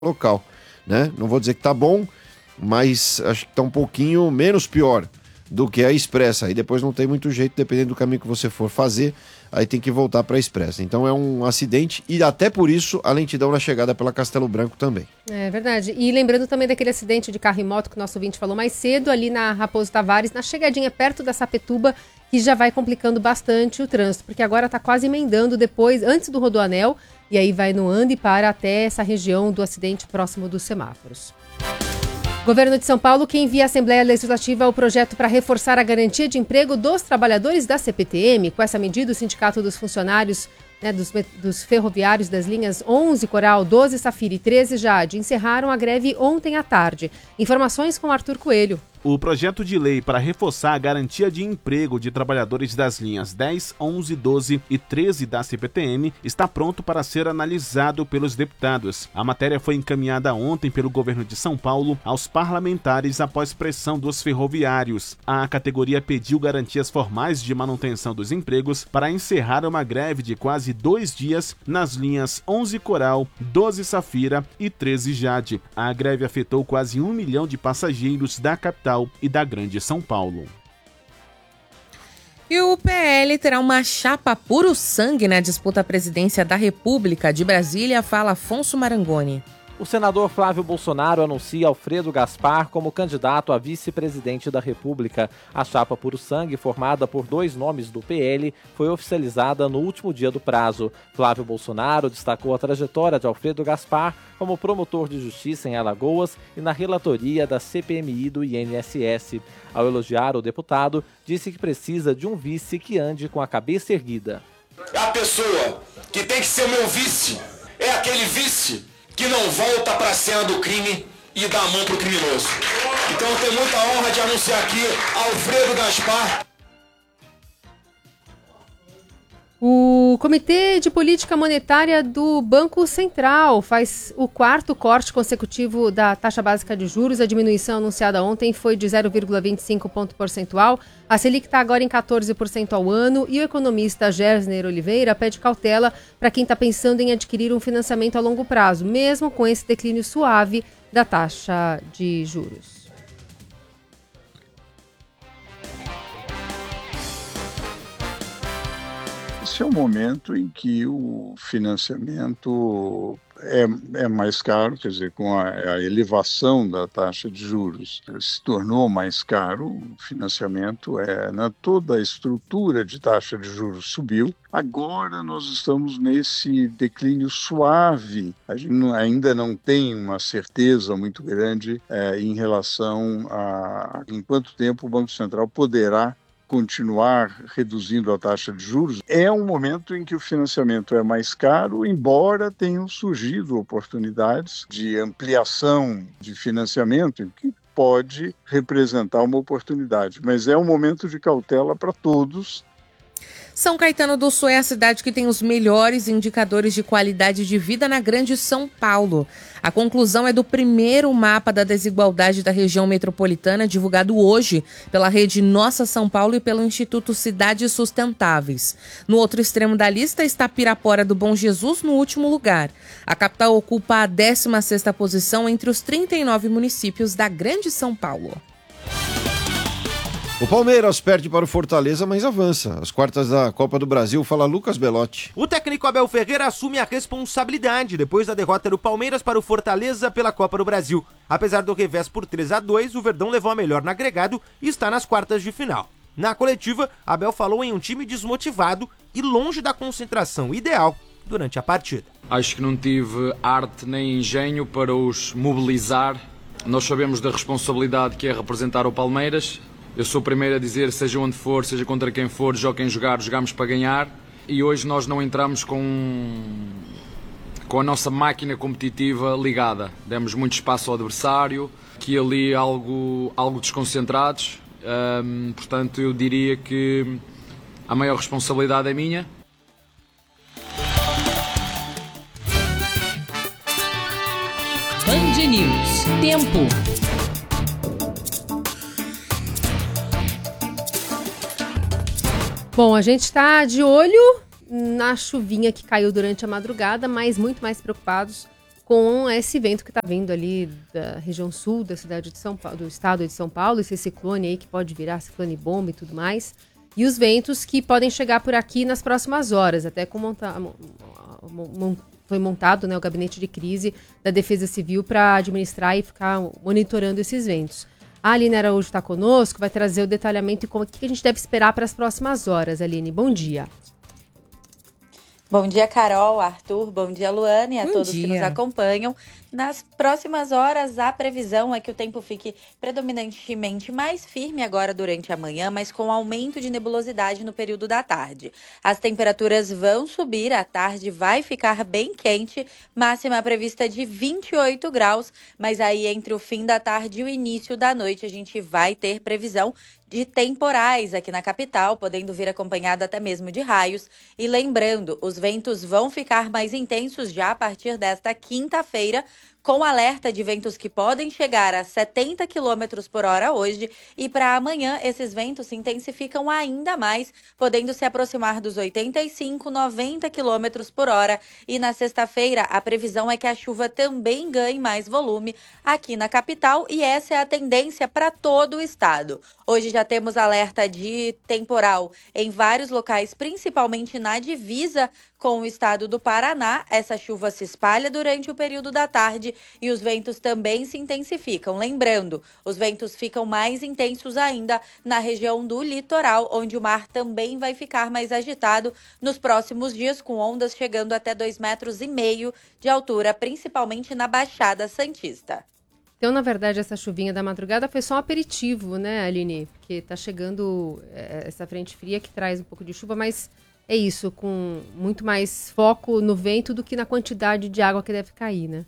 local, né? Não vou dizer que tá bom, mas acho que tá um pouquinho menos pior do que a expressa. Aí depois não tem muito jeito, dependendo do caminho que você for fazer, aí tem que voltar para a expressa. Então é um acidente e até por isso a lentidão na chegada pela Castelo Branco também. É verdade. E lembrando também daquele acidente de carro e moto que o nosso ouvinte falou mais cedo, ali na Raposo Tavares, na chegadinha perto da Sapituba, que já vai complicando bastante o trânsito, porque agora está quase emendando depois, antes do Rodoanel, e aí vai no anda e para até essa região do acidente próximo dos semáforos. Governo de São Paulo que envia à Assembleia Legislativa o projeto para reforçar a garantia de emprego dos trabalhadores da CPTM. Com essa medida, o Sindicato dos Funcionários, dos ferroviários das linhas 11 Coral, 12 Safira e 13 Jade encerraram a greve ontem à tarde. Informações com Arthur Coelho. O projeto de lei para reforçar a garantia de emprego de trabalhadores das linhas 10, 11, 12 e 13 da CPTM está pronto para ser analisado pelos deputados. A matéria foi encaminhada ontem pelo governo de São Paulo aos parlamentares após pressão dos ferroviários. A categoria pediu garantias formais de manutenção dos empregos para encerrar uma greve de quase 2 dias nas linhas 11 Coral, 12 Safira e 13 Jade. A greve afetou quase 1 milhão de passageiros da capital e da Grande São Paulo. E o PL terá uma chapa puro sangue na disputa à presidência da República. De Brasília, fala Afonso Marangoni. O senador Flávio Bolsonaro anuncia Alfredo Gaspar como candidato a vice-presidente da República. A chapa Puro Sangue, formada por 2 nomes do PL, foi oficializada no último dia do prazo. Flávio Bolsonaro destacou a trajetória de Alfredo Gaspar como promotor de justiça em Alagoas e na relatoria da CPMI do INSS. Ao elogiar o deputado, disse que precisa de um vice que ande com a cabeça erguida. A pessoa que tem que ser o meu vice é aquele vice que não volta para a cena do crime e dá a mão pro criminoso. Então eu tenho muita honra de anunciar aqui Alfredo Gaspar. O Comitê de Política Monetária do Banco Central faz o 4º corte consecutivo da taxa básica de juros. A diminuição anunciada ontem foi de 0,25 ponto percentual. A Selic está agora em 14% ao ano e o economista Gersner Oliveira pede cautela para quem está pensando em adquirir um financiamento a longo prazo, mesmo com esse declínio suave da taxa de juros. Esse é o momento em que o financiamento é mais caro, quer dizer, com a elevação da taxa de juros, se tornou mais caro, o financiamento, toda a estrutura de taxa de juros subiu. Agora nós estamos nesse declínio suave, a gente ainda não tem uma certeza muito grande em relação a em quanto tempo o Banco Central poderá continuar reduzindo a taxa de juros. É um momento em que o financiamento é mais caro, embora tenham surgido oportunidades de ampliação de financiamento, que pode representar uma oportunidade. Mas é um momento de cautela para todos. São Caetano do Sul é a cidade que tem os melhores indicadores de qualidade de vida na Grande São Paulo. A conclusão é do primeiro mapa da desigualdade da região metropolitana, divulgado hoje pela rede Nossa São Paulo e pelo Instituto Cidades Sustentáveis. No outro extremo da lista está Pirapora do Bom Jesus, no último lugar. A capital ocupa a 16ª posição entre os 39 municípios da Grande São Paulo. O Palmeiras perde para o Fortaleza, mas avança. As quartas da Copa do Brasil, fala Lucas Belotti. O técnico Abel Ferreira assume a responsabilidade depois da derrota do Palmeiras para o Fortaleza pela Copa do Brasil. Apesar do revés por 3-2, o Verdão levou a melhor no agregado e está nas quartas de final. Na coletiva, Abel falou em um time desmotivado e longe da concentração ideal durante a partida. Acho que não tive arte nem engenho para os mobilizar. Nós sabemos da responsabilidade que é representar o Palmeiras. Eu sou o primeiro a dizer, seja onde for, seja contra quem for, joguem jogar, jogamos para ganhar. E hoje nós não entramos com a nossa máquina competitiva ligada. Demos muito espaço ao adversário, que ali algo desconcentrados. Portanto, eu diria que a maior responsabilidade é minha. Band News. Tempo. Bom, a gente está de olho na chuvinha que caiu durante a madrugada, mas muito mais preocupados com esse vento que está vindo ali da região sul da cidade de São Paulo, do estado de São Paulo, esse ciclone aí que pode virar ciclone bomba e tudo mais. E os ventos que podem chegar por aqui nas próximas horas, até com foi montado, né, o gabinete de crise da Defesa Civil para administrar e ficar monitorando esses ventos. A Aline Araújo está conosco, vai trazer o detalhamento e o que a gente deve esperar para as próximas horas. Aline, bom dia. Bom dia, Carol, Arthur, bom dia, Luana, e a todos dia. que nos acompanham. Nas próximas horas, a previsão é que o tempo fique predominantemente mais firme agora durante a manhã, mas com aumento de nebulosidade no período da tarde. As temperaturas vão subir, a tarde vai ficar bem quente, máxima prevista de 28 graus, mas aí entre o fim da tarde e o início da noite a gente vai ter previsão de temporais aqui na capital, podendo vir acompanhado até mesmo de raios. E lembrando, os ventos vão ficar mais intensos já a partir desta quinta-feira, com alerta de ventos que podem chegar a 70 km por hora hoje. E para amanhã, esses ventos se intensificam ainda mais, podendo se aproximar dos 85, 90 km por hora. E na sexta-feira, a previsão é que a chuva também ganhe mais volume aqui na capital, e essa é a tendência para todo o estado. Hoje já temos alerta de temporal em vários locais, principalmente na divisa com o estado do Paraná. Essa chuva se espalha durante o período da tarde e os ventos também se intensificam. Lembrando, os ventos ficam mais intensos ainda na região do litoral, onde o mar também vai ficar mais agitado nos próximos dias, com ondas chegando até 2,5 metros de altura, principalmente na Baixada Santista. Então, na verdade, essa chuvinha da madrugada foi só um aperitivo, né, Aline? Porque tá chegando essa frente fria que traz um pouco de chuva, mas é isso, com muito mais foco no vento do que na quantidade de água que deve cair, né?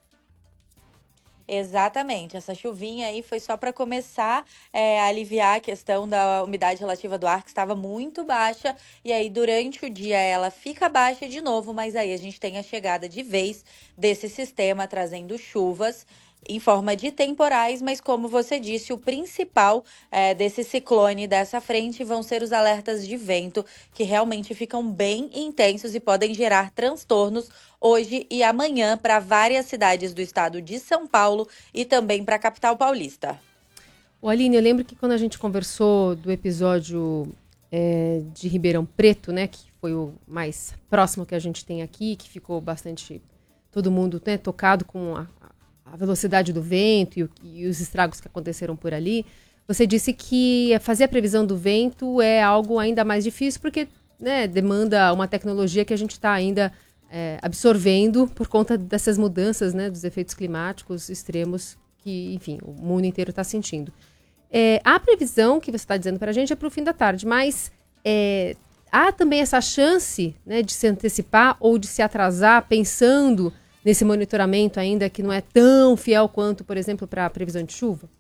Exatamente, essa chuvinha aí foi só para começar a aliviar a questão da umidade relativa do ar, que estava muito baixa, e aí durante o dia ela fica baixa de novo, mas aí a gente tem a chegada de vez desse sistema trazendo chuvas em forma de temporais, mas como você disse, o principal desse ciclone, dessa frente, vão ser os alertas de vento, que realmente ficam bem intensos e podem gerar transtornos hoje e amanhã para várias cidades do estado de São Paulo e também para a capital paulista. Aline, eu lembro que quando a gente conversou do episódio de Ribeirão Preto, né, que foi o mais próximo que a gente tem aqui, que ficou bastante, todo mundo, né, tocado com a velocidade do vento e os estragos que aconteceram por ali, você disse que fazer a previsão do vento é algo ainda mais difícil, porque, né, demanda uma tecnologia que a gente está ainda absorvendo por conta dessas mudanças, né, dos efeitos climáticos extremos que, enfim, o mundo inteiro está sentindo. A previsão que você está dizendo para a gente é para o fim da tarde, mas há também essa chance, né, de se antecipar ou de se atrasar pensando nesse monitoramento ainda que não é tão fiel quanto, por exemplo, para a previsão de chuva?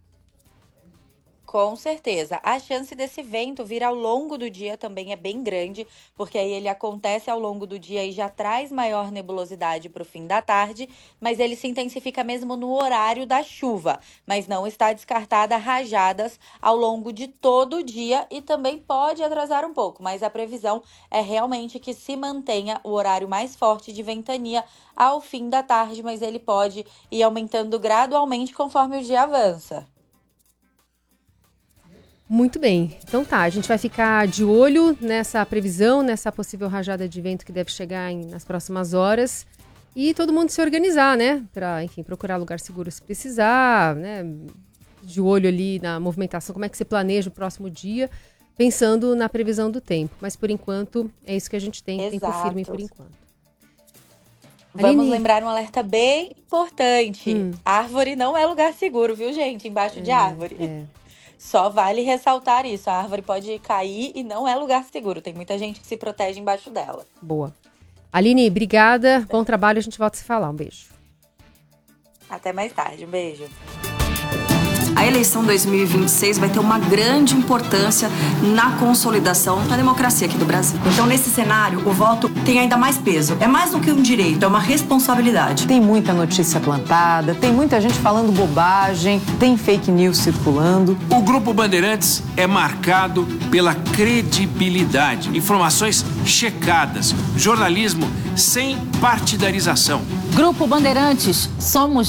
Com certeza. A chance desse vento vir ao longo do dia também é bem grande, porque aí ele acontece ao longo do dia e já traz maior nebulosidade para o fim da tarde, mas ele se intensifica mesmo no horário da chuva. Mas não está descartada rajadas ao longo de todo o dia e também pode atrasar um pouco, mas a previsão é realmente que se mantenha o horário mais forte de ventania ao fim da tarde, mas ele pode ir aumentando gradualmente conforme o dia avança. Muito bem. Então tá, a gente vai ficar de olho nessa previsão, nessa possível rajada de vento que deve chegar nas próximas horas. E todo mundo se organizar, né? Para, enfim, procurar lugar seguro se precisar, né? De olho ali na movimentação, como é que você planeja o próximo dia, pensando na previsão do tempo. Mas por enquanto, é isso que a gente tem, tempo firme por enquanto. Vamos Aline, lembrar um alerta bem importante. Árvore não é lugar seguro, viu, gente? Embaixo de árvore. Só vale ressaltar isso. A árvore pode cair e não é lugar seguro. Tem muita gente que se protege embaixo dela. Boa. Aline, obrigada. Bom trabalho. A gente volta a se falar. Um beijo. Até mais tarde. Um beijo. A eleição 2026 vai ter uma grande importância na consolidação da democracia aqui do Brasil. Então, nesse cenário, o voto tem ainda mais peso. É mais do que um direito, é uma responsabilidade. Tem muita notícia plantada, tem muita gente falando bobagem, tem fake news circulando. O Grupo Bandeirantes é marcado pela credibilidade, informações checadas, jornalismo sem partidarização. Grupo Bandeirantes, somos